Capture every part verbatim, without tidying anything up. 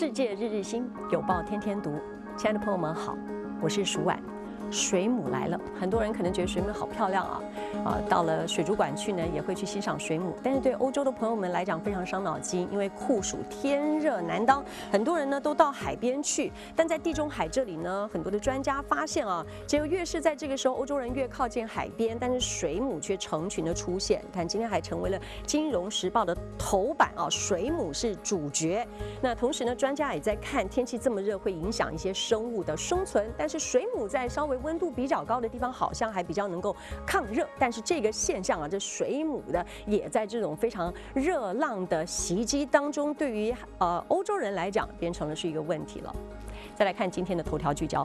世界日日新，有报天天读。亲爱的朋友们好，我是舒婉。水母来了，很多人可能觉得水母好漂亮啊，啊，到了水族馆去呢，也会去欣赏水母。但是对欧洲的朋友们来讲，非常伤脑筋，因为酷暑天热难当，很多人呢都到海边去。但在地中海这里呢，很多的专家发现啊，结果越是在这个时候，欧洲人越靠近海边，但是水母却成群的出现。看今天还成为了《金融时报》的头版啊，水母是主角。那同时呢，专家也在看，天气这么热会影响一些生物的生存，但是水母在稍微温度比较高的地方，好像还比较能够抗热。但是这个现象啊，这水母的也在这种非常热浪的袭击当中，对于呃欧洲人来讲，变成了是一个问题了。再来看今天的头条聚焦。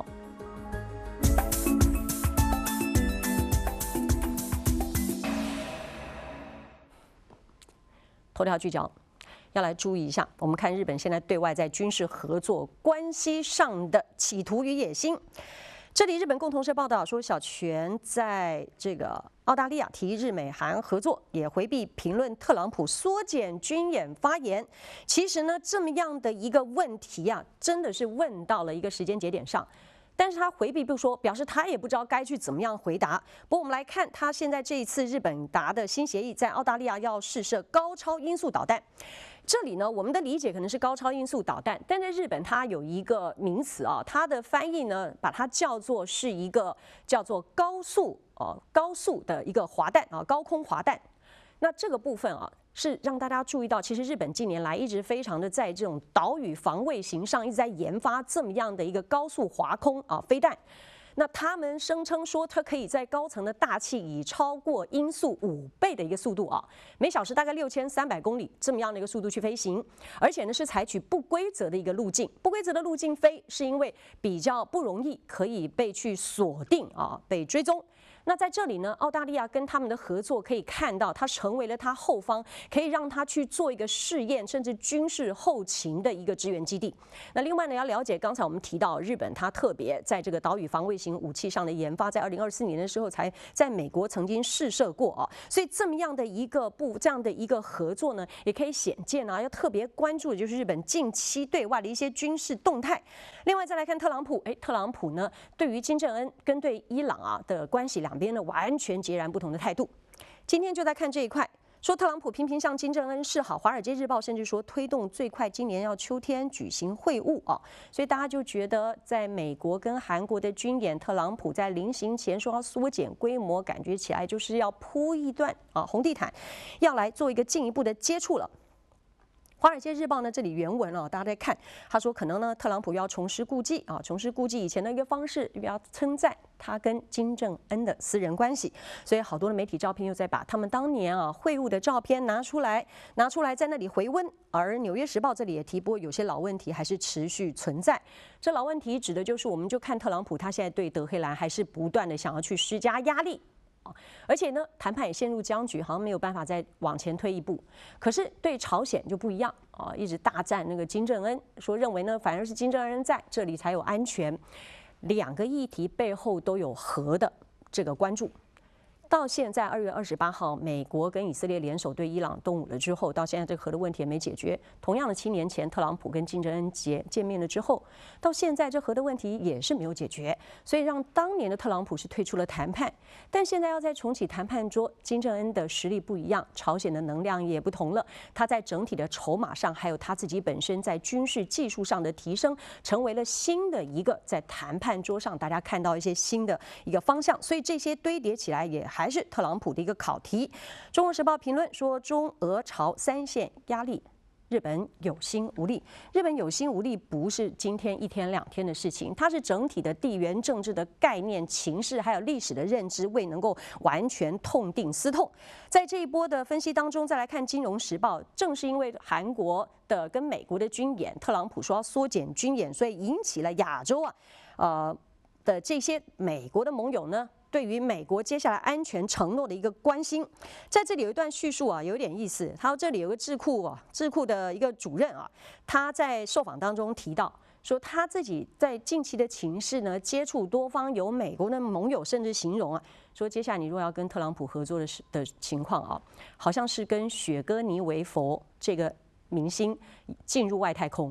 头条聚焦。要来注意一下，我们看日本现在对外在军事合作关系上的企图与野心。这里日本共同社报道说，小泉在这个澳大利亚提日美韩合作，也回避评论特朗普缩减军演发言。其实呢，这么样的一个问题啊，真的是问到了一个时间节点上。但是他回避不说，表示他也不知道该去怎么样回答。不过我们来看，他现在这一次日本达的新协议，在澳大利亚要试射高超音速导弹。这里呢，我们的理解可能是高超音速导弹，但在日本它有一个名词啊，它的翻译呢，把它叫做是一个叫做高速呃高速的一个滑弹啊，高空滑弹。那这个部分啊，是让大家注意到，其实日本近年来一直非常的在这种岛屿防卫型上一直在研发这么样的一个高速滑空啊飞弹。那他们声称说，它可以在高层的大气以超过音速五倍的一个速度啊，每小时大概六千三百公里这么样的一个速度去飞行，而且呢是采取不规则的一个路径。不规则的路径飞，是因为比较不容易可以被去锁定啊，被追踪。那在这里呢，澳大利亚跟他们的合作可以看到，它成为了它后方可以让它去做一个试验，甚至军事后勤的一个支援基地。那另外呢，要了解刚才我们提到日本，它特别在这个岛屿防卫型武器上的研发，在二零二四年的时候才在美国曾经试射过啊。所以这么样的一个不这样的一个合作呢，也可以显见啊，要特别关注的就是日本近期对外的一些军事动态。另外再来看特朗普，哎，特朗普呢对于金正恩跟对伊朗啊的关系两边呢完全截然不同的态度。今天就在看这一块，说特朗普频频向金正恩示好，《华尔街日报》甚至说推动最快今年要秋天举行会晤啊，所以大家就觉得在美国跟韩国的军演，特朗普在临行前说要缩减规模，感觉起来就是要铺一段啊红地毯，要来做一个进一步的接触了。《华尔街日报》呢，这里原文啊，大家在看，他说可能呢，特朗普要重施故技啊，重施故技以前的一个方式，要称赞他跟金正恩的私人关系，所以好多的媒体照片又在把他们当年啊会晤的照片拿出来，拿出来在那里回温。而《纽约时报》这里也提拨，有些老问题还是持续存在。这老问题指的就是，我们就看特朗普他现在对德黑兰还是不断的想要去施加压力。而且呢，谈判也陷入僵局，好像没有办法再往前推一步。可是对朝鲜就不一样啊，一直大战那个金正恩，说认为呢，反而是金正恩在这里才有安全。两个议题背后都有核的这个关注。到现在二月二十八号，美国跟以色列联手对伊朗动武了之后，到现在这个核的问题也没解决。同样的，七年前特朗普跟金正恩见见面了之后，到现在这核的问题也是没有解决，所以让当年的特朗普是退出了谈判。但现在要再重启谈判桌，金正恩的实力不一样，朝鲜的能量也不同了。他在整体的筹码上，还有他自己本身在军事技术上的提升，成为了新的一个在谈判桌上大家看到一些新的一个方向。所以这些堆叠起来也还是特朗普的一个考题。中国时报评论说，中俄朝三线压力，日本有心无力。日本有心无力不是今天一天两天的事情，它是整体的地缘政治的概念、情势还有历史的认知未能够完全痛定思痛。在这一波的分析当中，再来看《金融时报》，正是因为韩国的跟美国的军演，特朗普说要缩减军演，所以引起了亚洲啊，呃的这些美国的盟友呢，对于美国接下来安全承诺的一个关心。在这里有一段叙述啊，有点意思。他说这里有个智库啊，智库的一个主任啊，他在受访当中提到说，他自己在近期的情势呢，接触多方有美国的盟友，甚至形容啊，说接下来你如果要跟特朗普合作的的情况啊，好像是跟雪歌妮维佛这个明星进入外太空。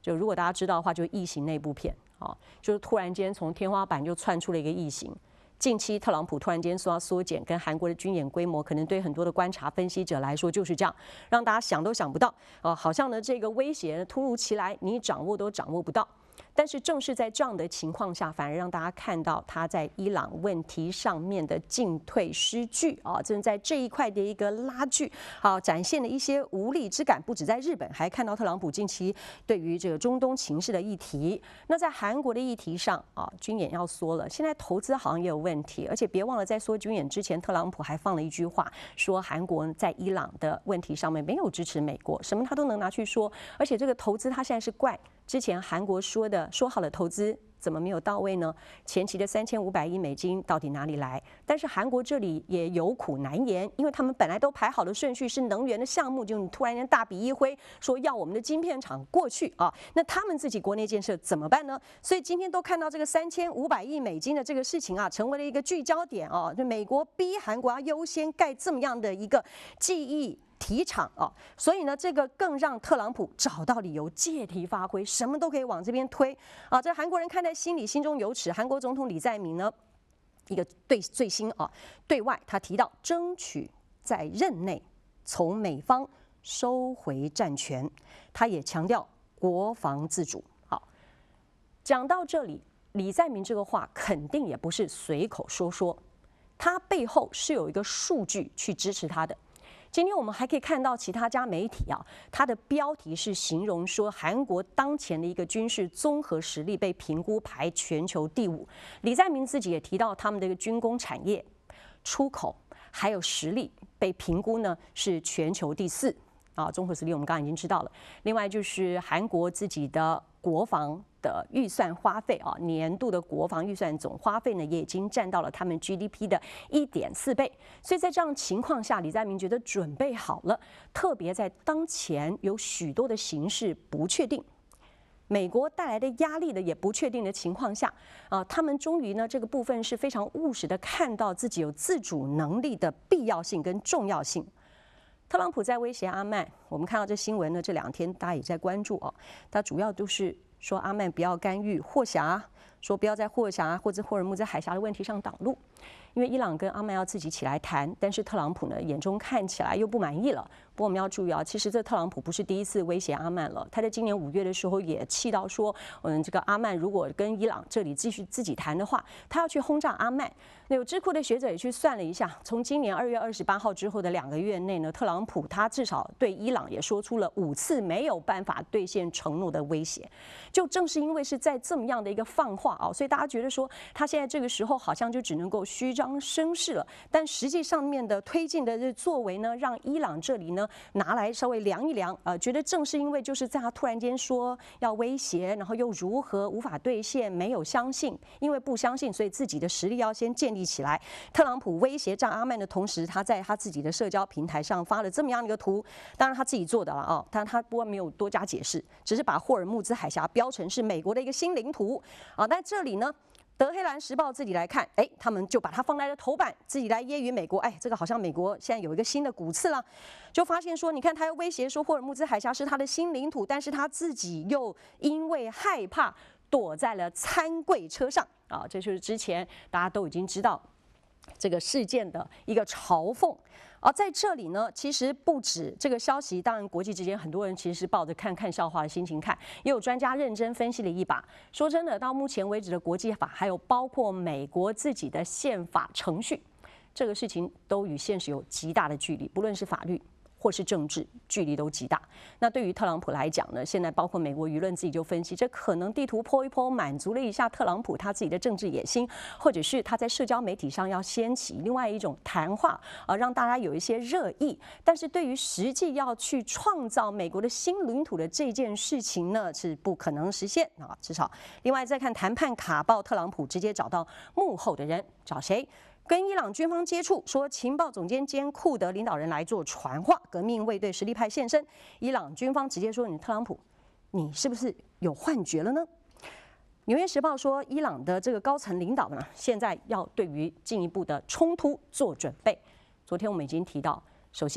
就如果大家知道的话，就是《异形》那部片啊，就是突然间从天花板就窜出了一个异形。近期特朗普突然间说要缩减跟韩国的军演规模，可能对很多的观察分析者来说就是这样，让大家想都想不到啊，好像呢这个威胁突如其来，你掌握都掌握不到。但是正是在这样的情况下，反而让大家看到他在伊朗问题上面的进退失据啊，正在这一块的一个拉锯，好展现了一些无力之感。不止在日本，还看到特朗普近期对于这个中东情势的议题。那在韩国的议题上啊，军演要缩了，现在投资好像也有问题，而且别忘了在缩军演之前，特朗普还放了一句话，说韩国在伊朗的问题上面没有支持美国，什么他都能拿去说，而且这个投资他现在是怪。之前韩国说的说好了投资怎么没有到位呢？前期的三千五百亿美金到底哪里来？但是韩国这里也有苦难言，因为他们本来都排好的顺序是能源的项目，就你突然间大笔一挥，说要我们的晶片厂过去啊，那他们自己国内建设怎么办呢？所以今天都看到这个三千五百亿美金的这个事情啊，成为了一个聚焦点啊，就美国逼韩国要优先盖这么样的一个记忆体厂啊，所以呢，这个更让特朗普找到理由借题发挥，什么都可以往这边推啊。这韩国人看在心里，心中有尺。韩国总统李在明呢，一个对最新啊，对外他提到争取在任内从美方收回战权，他也强调国防自主。好，讲到这里，李在明这个话肯定也不是随口说说，他背后是有一个数据去支持他的。今天我们还可以看到其他家媒体啊，它的标题是形容说韩国当前的一个军事综合实力被评估排全球第五。李在明自己也提到，他们的一个军工产业、出口还有实力被评估呢是全球第四啊。综合实力我们刚刚已经知道了。另外就是韩国自己的国防的预算花费啊，年度的国防预算总花费呢，也已经占到了他们 G D P 的一点四倍。所以在这样情况下，李在明觉得准备好了，特别在当前有许多的形势不确定，美国带来的压力的也不确定的情况下啊，他们终于呢这个部分是非常务实的看到自己有自主能力的必要性跟重要性。特朗普在威胁阿曼，我们看到这新闻呢，这两天大家也在关注哦。他主要都是说阿曼不要干预霍峡，说不要在霍峡或者霍尔木兹海峡的问题上挡路，因为伊朗跟阿曼要自己起来谈，但是特朗普呢眼中看起来又不满意了。不过我们要注意啊，其实这特朗普不是第一次威胁阿曼了，他在今年五月的时候也气到说，嗯，这个阿曼如果跟伊朗这里继续自己谈的话，他要去轰炸阿曼。那有智库的学者也去算了一下，从今年二月二十八号之后的两个月内呢，特朗普他至少对伊朗也说出了五次没有办法兑现承诺的威胁。就正是因为是在这么样的一个放话啊，所以大家觉得说他现在这个时候好像就只能够虚张声势了，但实际上面的推进的这作为呢，让伊朗这里呢拿来稍微量一量，呃，觉得正是因为就是在他突然间说要威胁，然后又如何无法兑现，没有相信，因为不相信，所以自己的实力要先建立起来。特朗普威胁炸阿曼的同时，他在他自己的社交平台上发了这么样的一个图，当然他自己做的了啊，但他不过没有多加解释，只是把霍尔木兹海峡标成是美国的一个新领土啊。但这里呢，德黑兰时报自己来看，哎，他们就把它放在了头版，自己来揶揄美国，哎，这个好像美国现在有一个新的骨刺了，就发现说，你看他又威胁说霍尔木兹海峡是他的新领土，但是他自己又因为害怕躲在了餐柜车上啊，这就是之前大家都已经知道这个事件的一个嘲讽。而在这里呢，其实不止这个消息，当然国际之间很多人其实是抱着看看笑话的心情看，也有专家认真分析了一把。说真的，到目前为止的国际法，还有包括美国自己的宪法程序，这个事情都与现实有极大的距离，不论是法律或是政治，距离都极大。那对于特朗普来讲呢，现在包括美国舆论自己就分析，这可能地图剖一剖，满足了一下特朗普他自己的政治野心，或者是他在社交媒体上要掀起另外一种谈话啊，让大家有一些热议。但是对于实际要去创造美国的新领土的这件事情呢，是不可能实现啊。至少，另外再看谈判卡报，特朗普直接找到幕后的人，找谁？跟伊朗军方接触，说情报总监兼库德领导人来做传话，革命卫队实力派现身。伊朗军方直接说：“你特朗普，你是不是有幻觉了呢？”纽约时报说，伊朗的这个高层领导呢，现在要对于进一步的冲突做准备。昨天我们已经提到，首先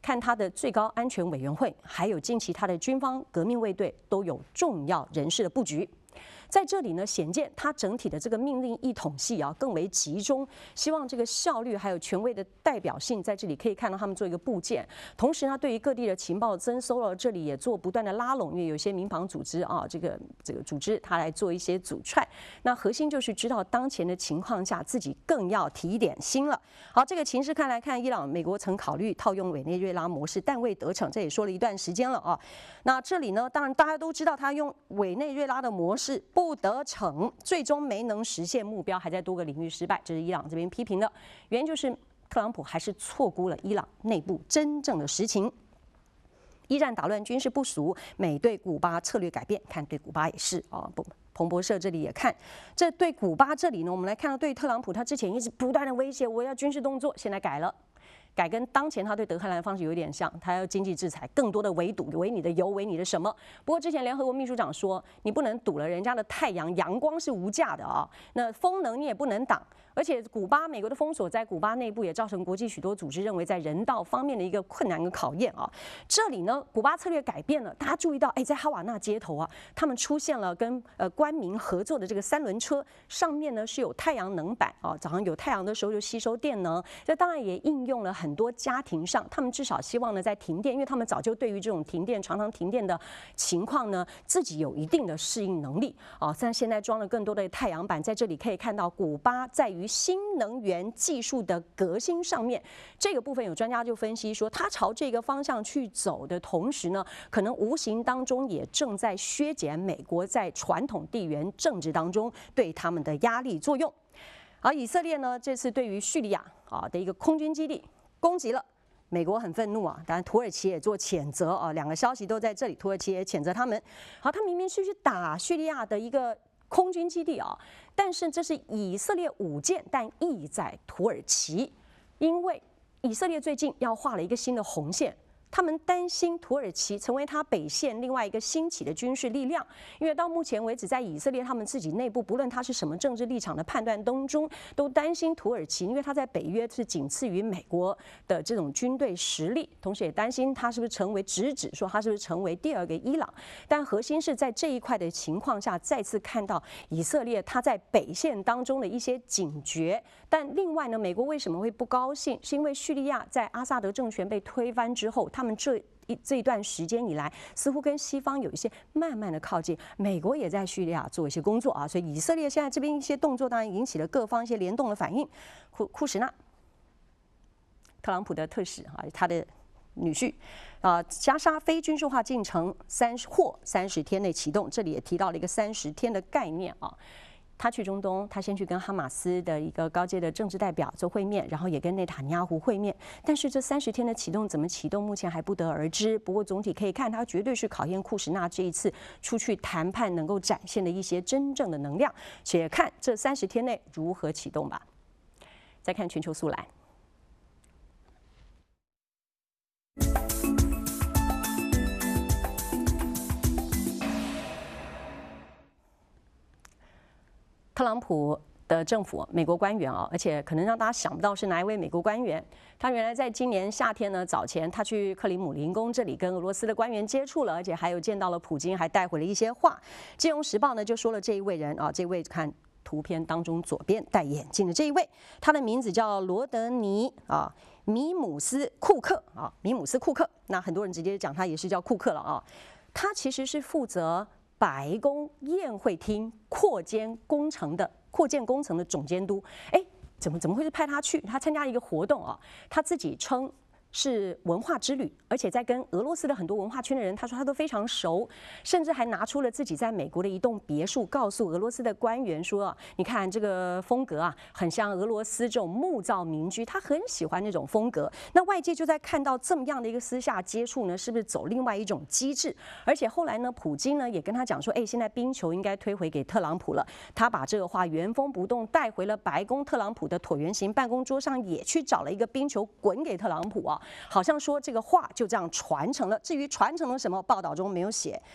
看他的最高安全委员会，还有近期他的军方革命卫队都有重要人士的布局。在这里呢，显见它整体的这个命令一统系啊更为集中，希望这个效率还有权威的代表性在这里可以看到他们做一个部件。同时呢，对于各地的情报征收了，这里也做不断的拉拢，因为有些民防组织啊，这个这个组织它来做一些阻踹。那核心就是知道当前的情况下，自己更要提一点心了。好，这个情势看来看，伊朗美国曾考虑套用委内瑞拉模式，但未得逞，这也说了一段时间了啊。那这里呢，当然大家都知道，他用委内瑞拉的模式。不得逞，最终没能实现目标，还在多个领域失败，这是伊朗这边批评的。原因就是特朗普还是错估了伊朗内部真正的实情。一战打乱军事部署，美对古巴策略改变，看对古巴也是啊，不。彭博社这里也看，这对古巴这里呢，我们来看到对特朗普，他之前一直不断的威胁，我要军事动作，现在改了。改跟当前他对德黑兰的方式有点像，他要经济制裁，更多的围堵，围你的油，围你的什么？不过之前联合国秘书长说，你不能堵了人家的太阳，阳光是无价的啊，那风能你也不能挡。而且古巴美国的封锁在古巴内部也造成国际许多组织认为在人道方面的一个困难跟考验啊。这里呢，古巴策略改变了，大家注意到，哎，在哈瓦那街头啊，他们出现了跟呃官民合作的这个三轮车，上面呢是有太阳能板啊，早上有太阳的时候就吸收电能，这当然也应用了很多家庭上，他们至少希望呢在停电，因为他们早就对于这种停电常常停电的情况呢，自己有一定的适应能力啊。但现在装了更多的太阳板，在这里可以看到，古巴在于新能源技术的革新上面，这个部分有专家就分析说，它朝这个方向去走的同时呢，可能无形当中也正在削减美国在传统地缘政治当中对他们的压力作用。而以色列呢，这次对于叙利亚啊的一个空军基地攻击了。美国很愤怒啊，当然土耳其也做谴责啊，两个消息都在这里，土耳其也谴责他们。好，他明明是去打叙利亚的一个空军基地啊，但是这是以色列武舰，但意在土耳其，因为以色列最近要画了一个新的红线。他们担心土耳其成为他北线另外一个兴起的军事力量，因为到目前为止，在以色列他们自己内部，不论他是什么政治立场的判断当中，都担心土耳其，因为他在北约是仅次于美国的这种军队实力，同时也担心他是不是成为直指说他是不是成为第二个伊朗。但核心是在这一块的情况下，再次看到以色列他在北线当中的一些警觉。但另外呢，美国为什么会不高兴？是因为叙利亚在阿萨德政权被推翻之后，他们这一这一段时间以来，似乎跟西方有一些慢慢的靠近。美国也在叙利亚做一些工作啊，所以以色列现在这边一些动作，当然引起了各方一些联动的反应。库库什纳，特朗普的特使啊，他的女婿啊，加沙非军事化进程三十或三十天内启动，这里也提到了一个三十天的概念啊。他去中东，他先去跟哈马斯的一个高阶的政治代表做会面，然后也跟内塔尼亚胡会面。但是这三十天的启动怎么启动，目前还不得而知。不过总体可以看，他绝对是考验库什纳这一次出去谈判能够展现的一些真正的能量。且看这三十天内如何启动吧。再看全球速览。特朗普的政府，美国官员啊，而且可能让大家想不到是哪一位美国官员。他原来在今年夏天呢，早前他去克里姆林宫这里跟俄罗斯的官员接触了，而且还有见到了普京，还带回了一些话。金融时报呢就说了这一位人啊，这位看图片当中左边戴眼镜的这一位，他的名字叫罗德尼啊米姆斯库克啊米姆斯库克。那很多人直接讲他也是叫库克了啊。他其实是负责白宫宴会厅扩建工程的扩建工程的总监督，哎，怎么怎么会是派他去？他参加一个活动啊，他自己称是文化之旅，而且在跟俄罗斯的很多文化圈的人，他说他都非常熟，甚至还拿出了自己在美国的一栋别墅，告诉俄罗斯的官员说啊，你看这个风格啊，很像俄罗斯这种木造民居，他很喜欢那种风格。那外界就在看到这么样的一个私下接触呢，是不是走另外一种机制？而且后来呢，普京呢也跟他讲说，哎，现在冰球应该推回给特朗普了。他把这个话原封不动带回了白宫，特朗普的椭圆形办公桌上也去找了一个冰球滚给特朗普啊。好像说这个话就这样传承了，至于传承了什么，报道中没有写。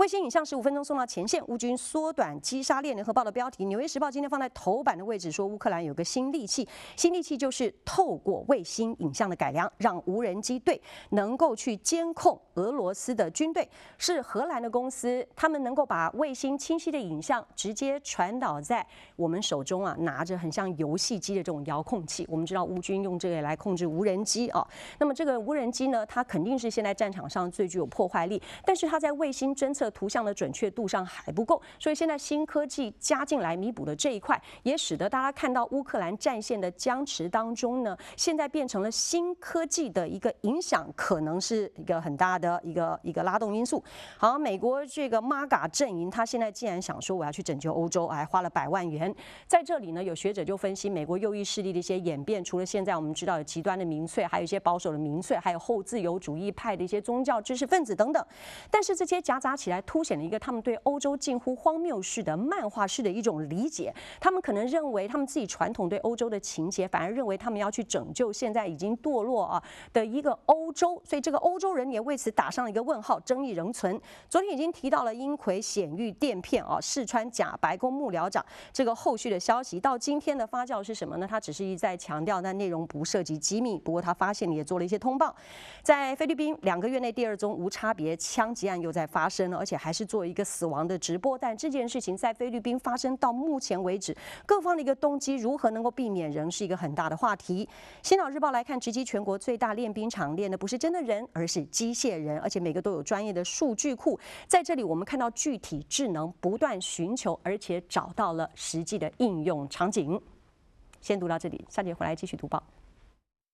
卫星影像十五分钟送到前线，乌军缩短击杀链。联合报的标题，《纽约时报》今天放在头版的位置，说乌克兰有个新利器，新利器就是透过卫星影像的改良，让无人机队能够去监控俄罗斯的军队。是荷兰的公司，他们能够把卫星清晰的影像直接传导在我们手中啊，拿着很像游戏机的这种遥控器。我们知道乌军用这个来控制无人机啊，那么这个无人机呢，它肯定是现在战场上最具有破坏力，但是它在卫星侦测图像的准确度上还不够，所以现在新科技加进来弥补了这一块，也使得大家看到乌克兰战线的僵持当中呢，现在变成了新科技的一个影响，可能是一个很大的一个一个拉动因素。好，美国这个 M A G A 阵营，他现在竟然想说我要去拯救欧洲，还花了百万元。在这里呢，有学者就分析美国右翼势力的一些演变，除了现在我们知道有极端的民粹，还有一些保守的民粹，还有后自由主义派的一些宗教知识分子等等。但是这些夹杂起来，凸显了一个他们对欧洲近乎荒谬式的漫画式的一种理解。他们可能认为他们自己传统对欧洲的情结，反而认为他们要去拯救现在已经堕落啊的一个欧洲，所以这个欧洲人也为此打上了一个问号，争议仍存。昨天已经提到了英奎显玉垫片啊，试穿假白宫幕僚长这个后续的消息，到今天的发酵是什么呢？他只是一再强调，那内容不涉及机密。不过他发现也做了一些通报，在菲律宾两个月内第二宗无差别枪击案又在发生了，而且还是做一个死亡的直播。但这件事情在菲律宾发生到目前为止，各方的一个动机如何能够避免，仍是一个很大的话题。星岛日报来看，直击全国最大练兵场练的不是真的人，而是机械人，而且每个都有专业的数据库。在这里，我们看到具体智能不断寻求，而且找到了实际的应用场景。先读到这里，下节回来继续读报。